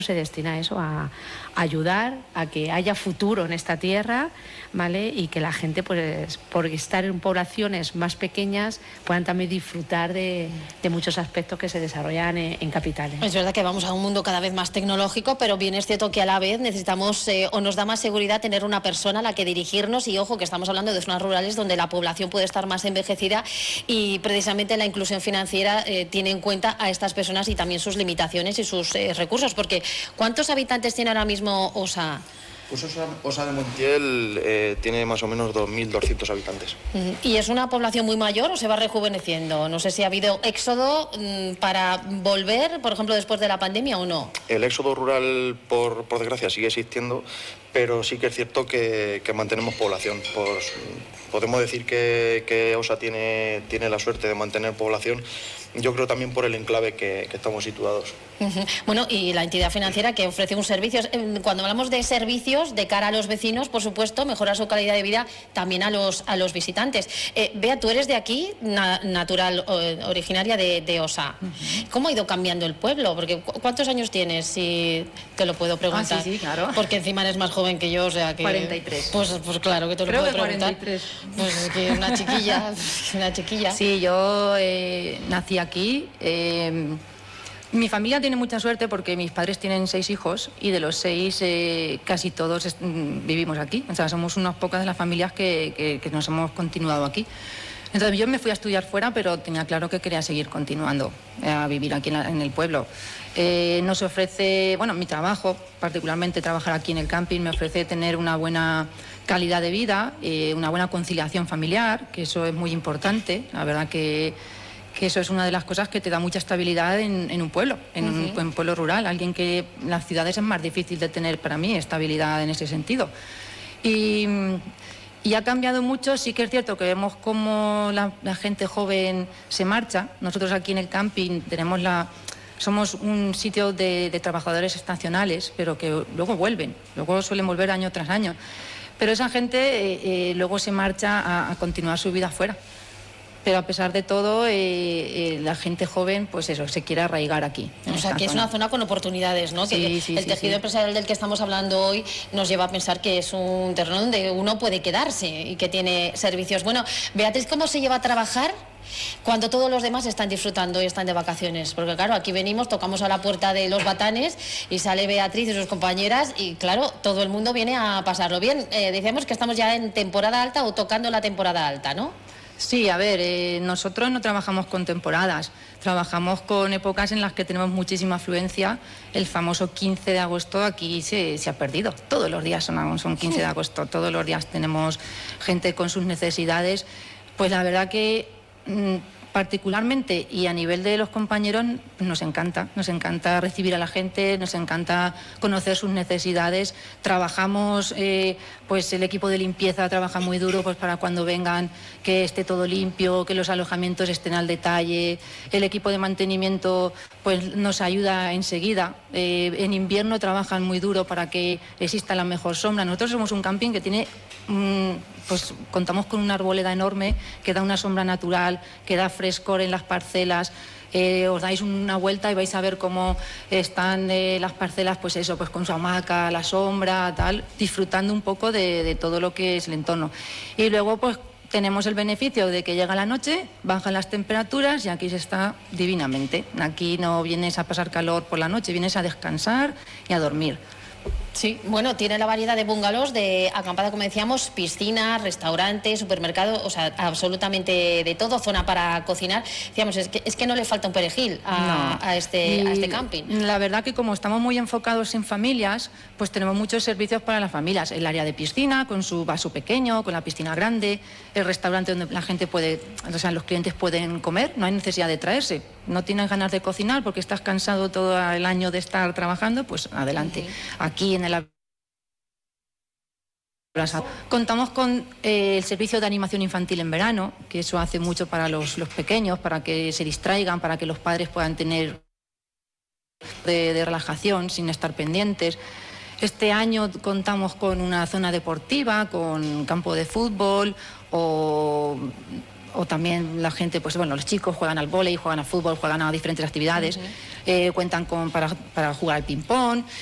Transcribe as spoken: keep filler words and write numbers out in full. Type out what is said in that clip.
se destina a eso, a, a ayudar a que haya futuro en esta tierra, ¿vale? Y que la gente, pues, por estar en poblaciones más pequeñas, puedan también disfrutar de, de muchos aspectos que se desarrollan en, en capitales. Es verdad que vamos a un mundo cada vez más tecnológico, pero bien es cierto que a la vez necesitamos eh, o nos da más seguridad tener una persona a la que dirigirnos, y ojo que estamos hablando de zonas rurales donde la población puede estar más envejecida, y precisamente la inclusión financiera eh, tiene en cuenta a estas personas y también sus limitaciones y sus eh, recursos, porque ¿cuántos habitantes tiene ahora mismo Osa? Pues Osa, Osa de Montiel eh, tiene más o menos dos mil doscientos habitantes. ¿Y es una población muy mayor o se va rejuveneciendo? No sé si ha habido éxodo mmm, para volver, por ejemplo, después de la pandemia o no. El éxodo rural, por, por desgracia, sigue existiendo, pero sí que es cierto que, que mantenemos población. Pues, podemos decir que, que Osa tiene, tiene la suerte de mantener población, yo creo también por el enclave que, que estamos situados. Uh-huh. Bueno, y la entidad financiera que ofrece un servicio, cuando hablamos de servicios de cara a los vecinos, por supuesto, mejorar su calidad de vida también a los, a los visitantes. Eh, Bea, tú eres de aquí, na, natural, o, originaria de, de Osa. Uh-huh. ¿Cómo ha ido cambiando el pueblo? Porque ¿cuántos años tienes? Si te lo puedo preguntar. Ah, sí, sí, claro. Porque encima eres más joven que yo, o sea que... cuarenta y tres. Pues, pues claro que te lo Creo puedo que preguntar. cuarenta y tres. Pues que una chiquilla, una chiquilla. Sí, yo eh, nací aquí. Eh, mi familia tiene mucha suerte porque mis padres tienen seis hijos y de los seis eh, casi todos est- vivimos aquí. O sea, somos unas pocas de las familias que, que, que nos hemos continuado aquí. Entonces yo me fui a estudiar fuera, pero tenía claro que quería seguir continuando a vivir aquí en, la, en el pueblo. Eh, nos ofrece, bueno, mi trabajo, particularmente trabajar aquí en el camping, me ofrece tener una buena calidad de vida, eh, una buena conciliación familiar, que eso es muy importante. La verdad que, que eso es una de las cosas que te da mucha estabilidad en, en un pueblo, en uh-huh. un, en un pueblo rural. Alguien que en las ciudades es más difícil de tener, para mí, estabilidad en ese sentido. Y... Y ha cambiado mucho. Sí que es cierto que vemos cómo la, la gente joven se marcha. Nosotros aquí en el camping tenemos la, somos un sitio de, de trabajadores estacionales, pero que luego vuelven, luego suelen volver año tras año. Pero esa gente eh, eh, luego se marcha a, a continuar su vida afuera. Pero a pesar de todo, eh, eh, la gente joven, pues eso, se quiere arraigar aquí. O sea, que zona. Es una zona con oportunidades, ¿no? Sí, que sí, el sí, tejido sí. empresarial del que estamos hablando hoy nos lleva a pensar que es un terreno donde uno puede quedarse y que tiene servicios. Bueno, Beatriz, ¿cómo se lleva a trabajar cuando todos los demás están disfrutando y están de vacaciones? Porque claro, aquí venimos, tocamos a la puerta de los Batanes y sale Beatriz y sus compañeras y claro, todo el mundo viene a pasarlo bien. Eh, decíamos que estamos ya en temporada alta o tocando la temporada alta, ¿no? Sí, a ver, eh, nosotros no trabajamos con temporadas, trabajamos con épocas en las que tenemos muchísima afluencia. El famoso quince de agosto aquí se, se ha perdido. Todos los días son, son quince de agosto, todos los días tenemos gente con sus necesidades. Pues la verdad que mmm, particularmente y a nivel de los compañeros nos encanta, nos encanta recibir a la gente, nos encanta conocer sus necesidades. Trabajamos, eh, pues el equipo de limpieza trabaja muy duro pues para cuando vengan que esté todo limpio, que los alojamientos estén al detalle. El equipo de mantenimiento pues nos ayuda enseguida. Eh, en invierno trabajan muy duro para que exista la mejor sombra. Nosotros somos un camping que tiene mmm, pues contamos con una arboleda enorme que da una sombra natural, que da frescor en las parcelas. Eh, os dais una vuelta y vais a ver cómo están eh, las parcelas, pues eso, pues con su hamaca, la sombra, tal, disfrutando un poco de, de todo lo que es el entorno. Y luego, pues tenemos el beneficio de que llega la noche, bajan las temperaturas y aquí se está divinamente. Aquí no vienes a pasar calor por la noche, vienes a descansar y a dormir. Sí, bueno, tiene la variedad de bungalows, de acampada, como decíamos, piscinas, restaurantes, supermercado, o sea, absolutamente de todo, zona para cocinar. Decíamos, es que, es que no le falta un perejil a, no. a, este, a este camping. La verdad que como estamos muy enfocados en familias, pues tenemos muchos servicios para las familias. El área de piscina, con su vaso pequeño, con la piscina grande, el restaurante donde la gente puede, o sea, los clientes pueden comer, no hay necesidad de traerse. No tienes ganas de cocinar porque estás cansado todo el año de estar trabajando, pues adelante. Uh-huh. Aquí en el contamos con eh, el servicio de animación infantil en verano, que eso hace mucho para los, los pequeños, para que se distraigan, para que los padres puedan tener de, de relajación sin estar pendientes. Este año contamos con una zona deportiva, con campo de fútbol o o también la gente, pues bueno, los chicos juegan al vóley, juegan al fútbol, juegan a diferentes actividades, uh-huh. eh, cuentan con para, para jugar al ping-pong.